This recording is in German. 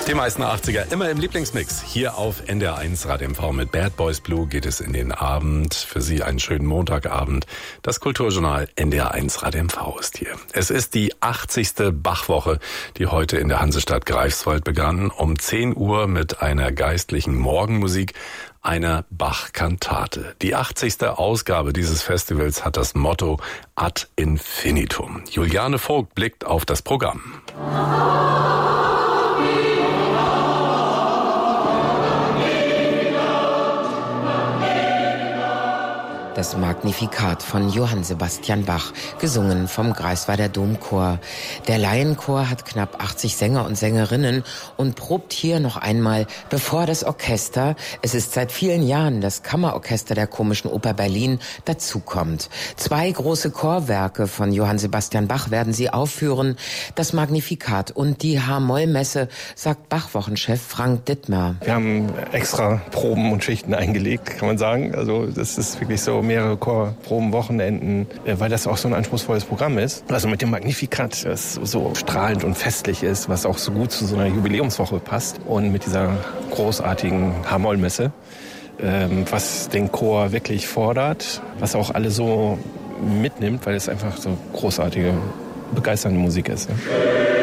Die meisten 80er immer im Lieblingsmix. Hier auf NDR1 Radio MV mit Bad Boys Blue geht es in den Abend. Für Sie einen schönen Montagabend. Das Kulturjournal NDR1 Radio MV ist hier. Es ist die 80. Bachwoche, die heute in der Hansestadt Greifswald begann. Um 10 Uhr mit einer geistlichen Morgenmusik, einer Bach-Kantate. Die 80. Ausgabe dieses Festivals hat das Motto Ad Infinitum. Juliane Vogt blickt auf das Programm. Das Magnificat von Johann Sebastian Bach, gesungen vom Greifswalder Domchor. Der Laienchor hat knapp 80 Sänger und Sängerinnen und probt hier noch einmal, bevor das Orchester, es ist seit vielen Jahren das Kammerorchester der Komischen Oper Berlin, dazukommt. 2 große Chorwerke von Johann Sebastian Bach werden sie aufführen, das Magnificat und die H-Moll-Messe, sagt Bach-Wochenchef Frank Dittmer. Wir haben extra Proben und Schichten eingelegt, kann man sagen. Also das ist wirklich so mehrere Chorproben, Wochenenden, weil das auch so ein anspruchsvolles Programm ist. Also mit dem Magnificat, das so strahlend und festlich ist, was auch so gut zu so einer Jubiläumswoche passt. Und mit dieser großartigen H-Moll-Messe, was den Chor wirklich fordert, was auch alle so mitnimmt, weil es einfach so großartige, begeisternde Musik ist. Ne?